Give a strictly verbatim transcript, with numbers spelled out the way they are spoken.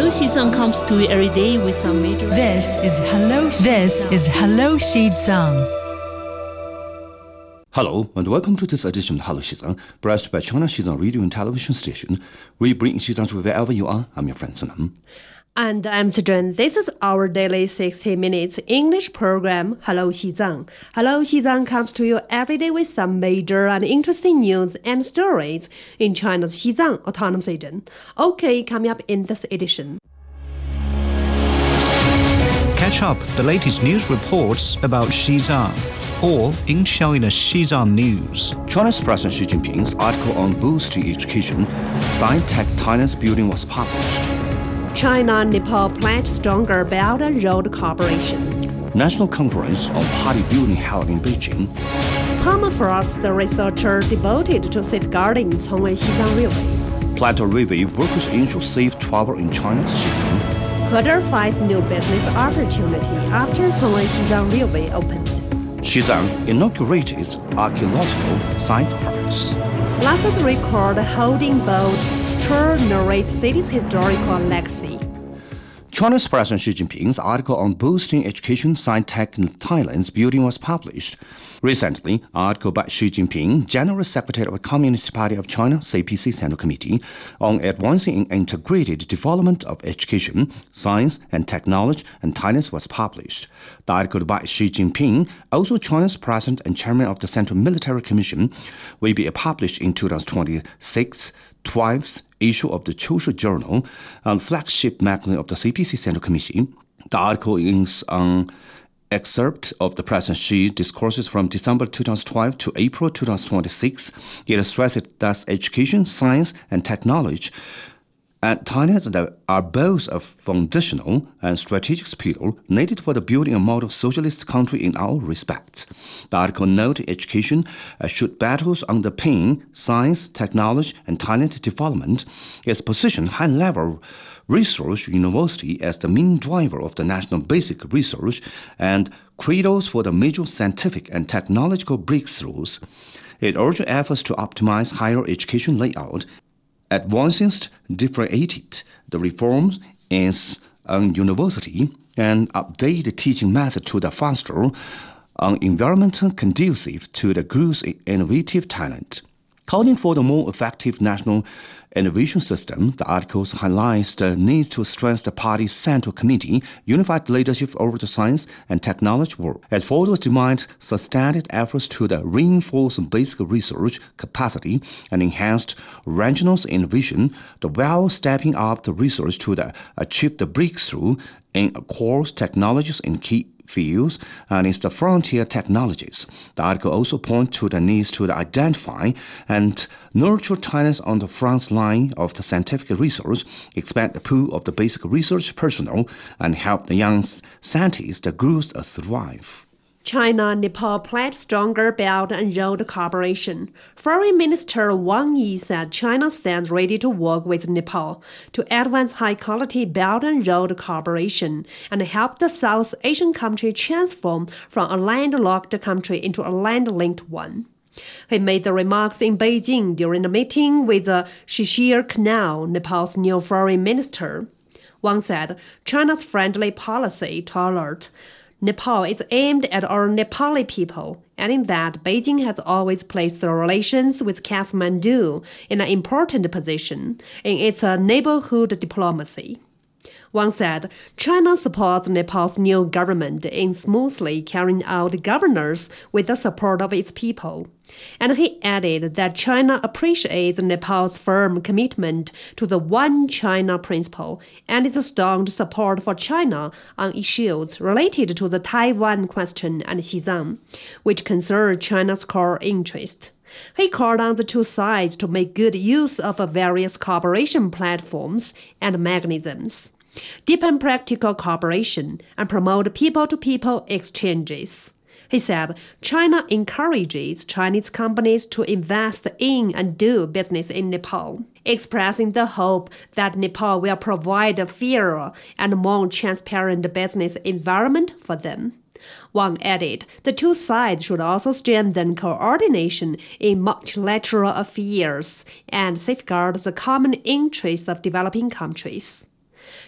Hello Xizang comes to you every day with some major... This is Hello Xizang. This is Hello Xizang. Hello and welcome to this edition of Hello Xizang, broadcast by China Xizang Radio and Television Station. We bring Xizang to wherever you are. I'm your friend Sanam. And I'm Zhen. This is our daily sixty minutes English program, Hello Xizang. Hello Xizang comes to you every day with some major and interesting news and stories in China's Xizang Autonomous Region. Okay, coming up in this edition. Catch up the latest news reports about Xizang, or in China Xizang News. China's President Xi Jinping's article on boosting education, Sci-Tech Talents Building was published. China and Nepal pledge stronger Belt and Road cooperation. National Conference on Party Building held in Beijing. Permafrost, the researcher devoted to safeguarding Congwei Xizang Railway. Plateau Railway workers ensure safe travel in China's Xizang. Herder finds new business opportunity after Congwei Xizang Railway opened. Xizang inaugurated archaeological site parks. Last record holding boat tour narrates city's historical legacy. China's President Xi Jinping's article on boosting education, sci-tech talents building was published. Recently, an article by Xi Jinping, General Secretary of the Communist Party of China, C P C Central Committee, on advancing integrated development of education, science and technology and talents was published. The article by Xi Jinping, also China's President and Chairman of the Central Military Commission, will be published in twenty twenty-six, twelfth issue of the Chushu Journal, and flagship magazine of the C P C Central Committee. The article is an excerpt of the President Xi discourses from December twenty twelve to April twenty twenty-six. It stresses that education, science, and technology and talents are both a foundational and strategic pillar needed for the building a model socialist country in all respects. The article noted education uh, should battles underpin science, technology, and talent development. Its position high-level research university as the main driver of the national basic research and cradles for the major scientific and technological breakthroughs. It urged efforts to optimize higher education layout, advanced differentiated the reforms in a university, and update the teaching method to the faster an environment conducive to the growth in innovative talent. Calling for the more effective national innovation system, the articles highlights the need to strengthen the party's central committee, unified leadership over the science and technology work. As photos demand sustained efforts to the reinforce basic research capacity and enhanced regional innovation, the while stepping up the research to the achieve the breakthrough in core technologies in key fields and is the frontier technologies. The article also points to the needs to identify and nurture talents on the front line of the scientific research, expand the pool of the basic research personnel, and help the young scientists grow and thrive. China and Nepal pledge stronger Belt and Road cooperation. Foreign Minister Wang Yi said China stands ready to work with Nepal to advance high-quality Belt and Road cooperation and help the South Asian country transform from a landlocked country into a land-linked one. He made the remarks in Beijing during a meeting with Shishir Kanal, Nepal's new foreign minister. Wang said China's friendly policy toward Nepal is aimed at our Nepali people, adding that Beijing has always placed the relations with Kathmandu in an important position in its neighborhood diplomacy. Wang said China supports Nepal's new government in smoothly carrying out governance with the support of its people. And he added that China appreciates Nepal's firm commitment to the One China principle and its strong support for China on issues related to the Taiwan question and Xizang, which concern China's core interest. He called on the two sides to make good use of various cooperation platforms and mechanisms, deepen practical cooperation, and promote people-to-people exchanges. He said China encourages Chinese companies to invest in and do business in Nepal, expressing the hope that Nepal will provide a fairer and more transparent business environment for them. Wang added the two sides should also strengthen coordination in multilateral affairs and safeguard the common interests of developing countries.